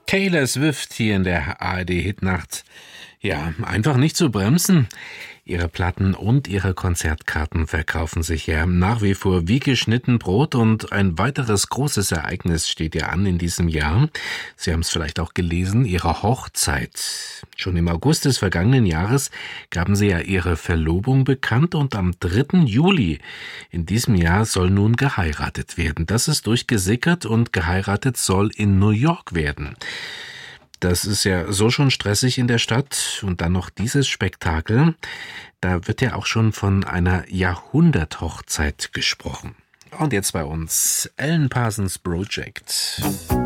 Taylor Swift hier in der ARD-Hitnacht. Ja, einfach nicht zu bremsen. Ihre Platten und ihre Konzertkarten verkaufen sich ja nach wie vor wie geschnitten Brot und ein weiteres großes Ereignis steht ja an in diesem Jahr. Sie haben es vielleicht auch gelesen, ihre Hochzeit. Schon im August des vergangenen Jahres gaben sie ja ihre Verlobung bekannt und am 3. Juli in diesem Jahr soll nun geheiratet werden. Das ist durchgesickert und geheiratet soll in New York werden. Das ist ja so schon stressig in der Stadt und dann noch dieses Spektakel. Da wird ja auch schon von einer Jahrhunderthochzeit gesprochen. Und jetzt bei uns Alan Parsons Project.